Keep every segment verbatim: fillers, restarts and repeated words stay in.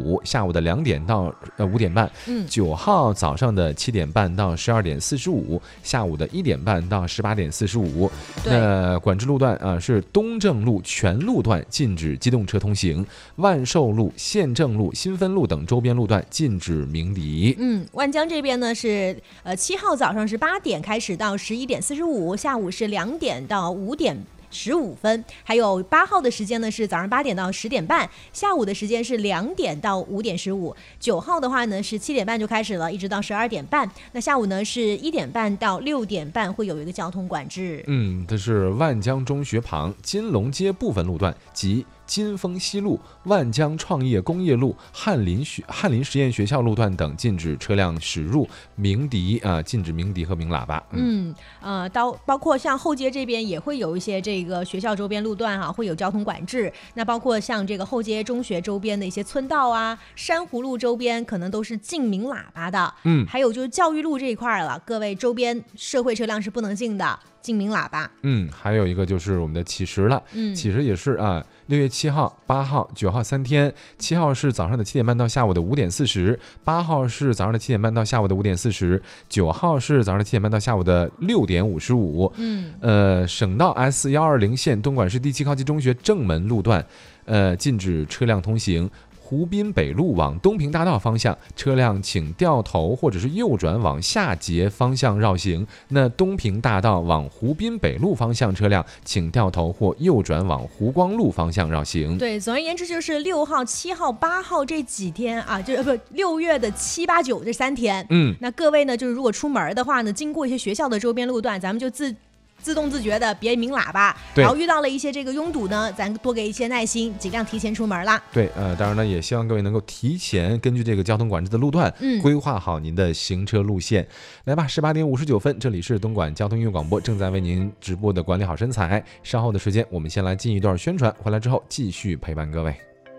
五，下午的两点到呃五点半。 嗯， 九号早上的七点半到十二点四十五，下午的一点半到十八点四十五。那管制路段啊、呃、是东正路全路段禁止机动车通行，万寿路、县政路、新分路等周边路段禁止鸣笛。 嗯，万江这边呢是呃七号早上是八点开始到十一点四十五，下午是两点到五点十五分，还有八号的时间呢是早上八点到十点半，下午的时间是两点到五点十五。九号的话呢是七点半就开始了，一直到十二点半。那下午呢是一点半到六点半会有一个交通管制。 嗯，这是万江中学旁金龙街部分路段及金丰西路、万江创业工业路、翰林学翰林实验学校路段等禁止车辆驶入，鸣笛啊、呃，禁止鸣笛和鸣喇叭。 嗯，嗯呃，到包括像后街这边也会有一些这个学校周边路段哈、啊，会有交通管制。那包括像这个后街中学周边的一些村道啊，珊瑚路周边可能都是禁鸣喇叭的。 嗯， 还有就是教育路这一块了，各位周边社会车辆是不能进的。禁鸣喇叭。 嗯，还有一个就是我们的乞食了。 嗯， 乞食也是啊，六月七号、八号、九号三天。七号是早上的七点半到下午的五点四十，八号是早上的七点半到下午的五点四十，九号是早上的七点半到下午的六点五十五。 嗯， 呃，省道 S 一二零线东莞市第七高级中学正门路段，呃，禁止车辆通行。湖滨北路往东平大道方向，车辆请掉头或者是右转往下节方向绕行。那东平大道往湖滨北路方向车辆，请掉头或右转往湖光路方向绕行。 对，总而言之就是六号、七号、八号这几天啊，就不六月的七八九这三天。 嗯， 那各位呢，就是如果出门的话呢，经过一些学校的周边路段，咱们就自。自动自觉的别鸣喇叭，然后遇到了一些这个拥堵呢，咱多给一些耐心，尽量提前出门啦。 对，呃，当然呢，也希望各位能够提前根据这个交通管制的路段，嗯，规划好您的行车路线。来吧，十八点五十九分，这里是东莞交通音乐广播正在为您直播的管理好身材。稍后的时间，我们先来进一段宣传，回来之后继续陪伴各位。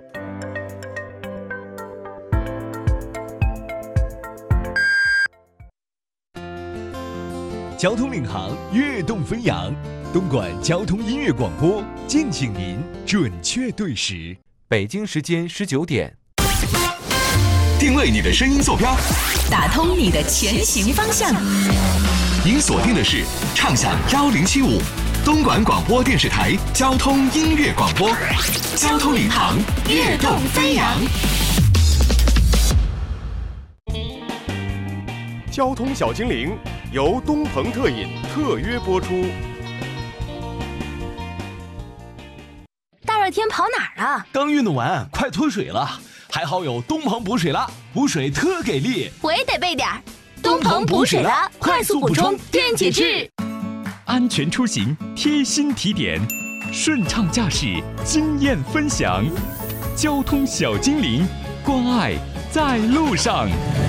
交通领航，跃动飞扬。东莞交通音乐广播，敬请您准确对时。 北京时间十九点， 定位你的声音坐标， 打通你的前行方向。 您锁定的是畅享幺零七五，东莞广播电视台交通音乐广播，交通领航，跃动飞扬。 交通小精灵由东鹏特饮特约播出。 大热天跑哪儿啊？ 刚运动完，快脱水了。还好有东鹏补水了，补水特给力。 我也得备点儿。东鹏补水了，快速补充电解质。 安全出行贴心提点，顺畅驾驶经验分享。交通小精灵，关爱在路上。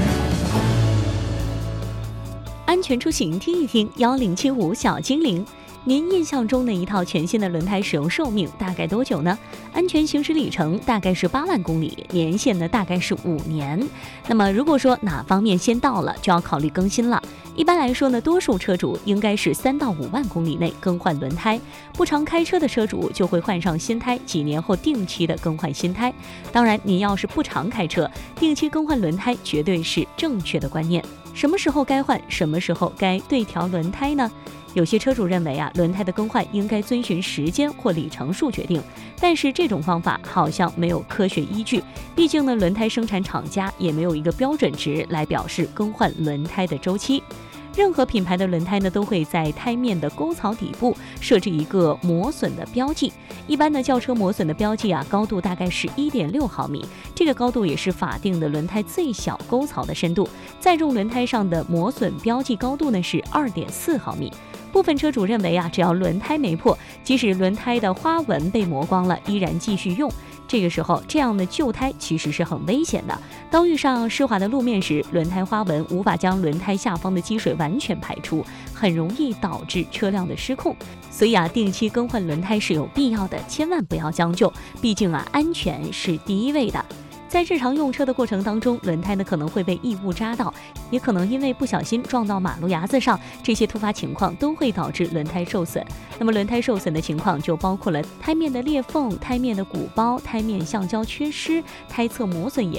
安全出行，听一听幺零七五小精灵。您印象中的一套全新的轮胎使用寿命大概多久呢？安全行驶里程大概是八万公里，年限呢大概是五年。那么如果说哪方面先到了，就要考虑更新了。一般来说呢，多数车主应该是三到五万公里内更换轮胎，不常开车的车主就会换上新胎，几年后定期的更换新胎。当然，您要是不常开车，定期更换轮胎绝对是正确的观念。什么时候该换，什么时候该对调轮胎呢？有些车主认为啊，轮胎的更换应该遵循时间或里程数决定，但是这种方法好像没有科学依据。毕竟呢，轮胎生产厂家也没有一个标准值来表示更换轮胎的周期。任何品牌的轮胎呢，都会在胎面的沟槽底部设置一个磨损的标记。一般的轿车磨损的标记啊，高度大概是 一点六毫米，这个高度也是法定的轮胎最小沟槽的深度。载重轮胎上的磨损标记高度呢是 二点四毫米。部分车主认为啊，只要轮胎没破，即使轮胎的花纹被磨光了，依然继续用。这个时候，这样的旧胎其实是很危险的。当遇上湿滑的路面时，轮胎花纹无法将轮胎下方的积水完全排出，很容易导致车辆的失控。所以啊，定期更换轮胎是有必要的，千万不要将就。毕竟啊，安全是第一位的。在日常用车的过程当中，轮胎呢可能会被异物扎到，也可能因为不小心撞到马路牙子上，这些突发情况都会导致轮胎受损。那么轮胎受损的情况就包括了胎面的裂缝、胎面的鼓包、胎面橡胶缺失、胎侧磨损